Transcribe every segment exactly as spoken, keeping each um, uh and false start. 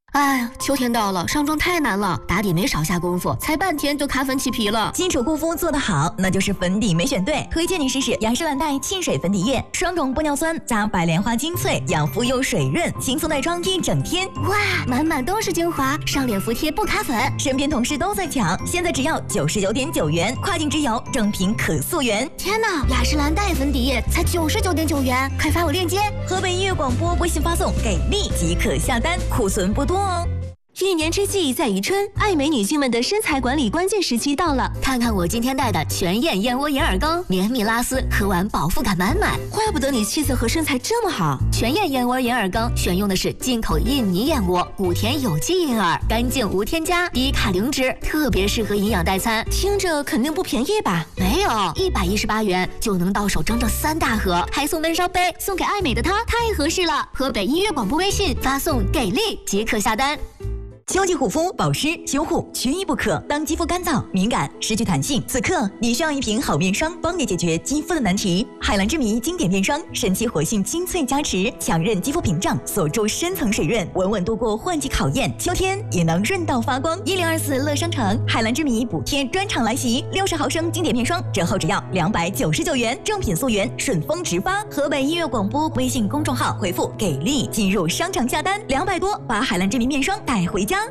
哎呀，秋天到了，上妆太难了，打底没少下功夫，才半天就卡粉起皮了。 基础护肤做得好，那就是粉底没选对。推荐你试试雅诗兰黛沁水粉底液，双种玻尿酸加白莲花精粹，养肤又水润，轻松耐妆一整天。 哇，满满都是精华，上脸服帖不卡粉。 身边同事都在抢，现在只要九十九点九元，跨境直邮，正品可溯源。 天哪，雅诗兰黛粉底液才九十九点九元，快发我链接。 河北音乐广播微信发送给力即可下单，库存不多哦。 一年之计在于春，爱美女性们的身材管理关键时期到了。 看看我今天带的全燕燕窝银耳羹，绵密拉丝，喝完饱腹感满满。 怪不得你气色和身材这么好。 全燕燕窝银耳羹选用的是进口印尼燕窝，谷田有机银耳，干净无添加，低卡零脂，特别适合营养代餐。 听着肯定不便宜吧？ 没有，一百一十八元就能到手整整三大盒，还送闷烧杯，送给爱美的她太合适了。河北音乐广播微信发送给力即可下单。 秋季护肤、保湿、修护缺一不可。当肌肤干燥、敏感、失去弹性，此刻你需要一瓶好面霜，帮你解决肌肤的难题。海蓝之谜经典面霜，神奇活性精粹加持，强韧肌肤屏障，锁住深层水润，稳稳度过换季考验。秋天也能润到发光。一零二四乐商城海蓝之谜补贴专场来袭，六十毫升经典面霜折后只要两百九十九元，正品溯源，顺丰直发。河北音乐广播微信公众号回复给力进入商场下单，两百多把海蓝之谜面霜带回家。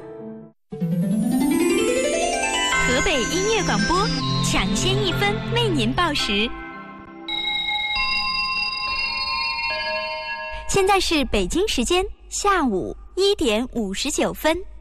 河北音乐广播抢先一分为您报时。现在是北京时间下午一点五十九分。